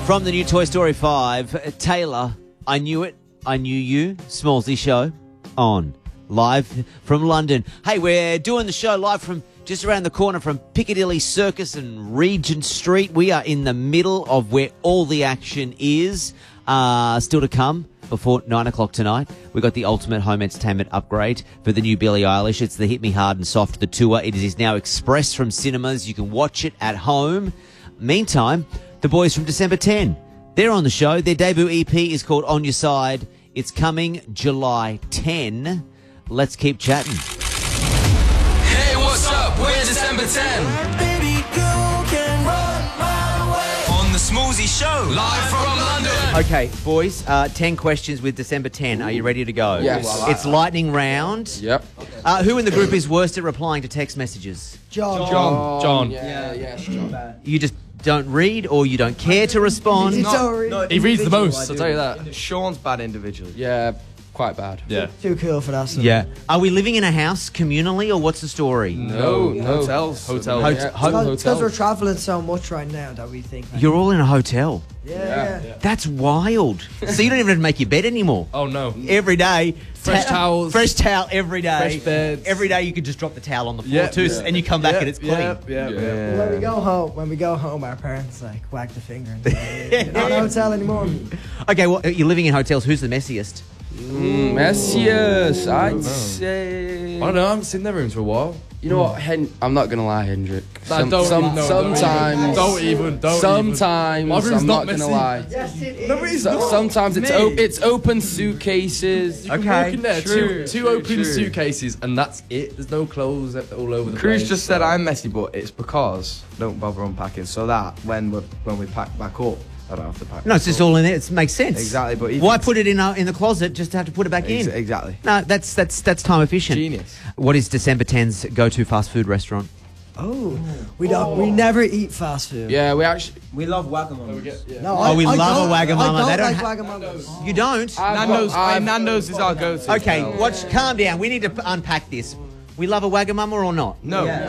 From the new Toy Story 5, Taylor, I Knew It, I Knew You, Smallsy Show, on, live from London. Hey, we're doing the show live from just around the corner from Piccadilly Circus and Regent Street. We are in the middle of where all the action is. Still to come before 9 o'clock tonight. We've got the ultimate home entertainment upgrade for the new Billie Eilish. It's the Hit Me Hard and Soft, the tour. It is now express from cinemas. You can watch it at home. Meantime, the boys from December 10, they're on the show. Their debut EP is called On Your Side. It's coming July 10. Let's keep chatting. Hey, what's up? We're December 10. Baby, you can run my way. On the Smallsy Show, live from London. Okay, boys, 10 questions with December 10. Are you ready to go? Yes. It's lightning round. Yep. Who in the group is worst at replying to text messages? John. Yes, John. You just don't read or you don't care to respond? He reads the most, I'll tell you that. Sean's bad individually. Yeah, quite bad. Yeah. Too cool for that stuff. Yeah. Are we living in a house communally or what's the story? No. Hotels. Hotel. Because we're traveling so much right now that we think. You're all in a hotel. Yeah. That's wild. So you don't even have to make your bed anymore. Oh, no. Every day. Fresh towels. Fresh towel every day. Fresh beds. Every day you could just drop the towel on the floor too, and you come back and it's clean. When we go home, our parents like whack the finger and say, "You're not in a hotel anymore." Okay, well, you're living in hotels. Who's the messiest? Messiest, I'd say. I don't know, I haven't seen their rooms for a while. You know what? I'm not gonna lie, Hendrik. Sometimes. Don't even. Sometimes My room's I'm not not gonna messy. lie. Yes, it is. Sometimes it's open suitcases. You can walk in there, True, two true, open true. suitcases, and that's it. There's no clothes all over the Cruz place. just said I'm messy, but it's because don't bother unpacking, so that when we pack back up, I don't have to pack. No, it's just all in there. It makes sense. Exactly, but he why thinks- put it in the closet just to have to put it back in? Exactly. No, that's time efficient. Genius. What is December 10's go-to fast food restaurant? Oh, we never eat fast food. Yeah, we love Wagamama. No, we love a I Wagamama. They don't don't like Wagamamas. You don't? Nando's is our go-to. Okay, calm down. We need to unpack this. We love a Wagamama or not? No. Yeah.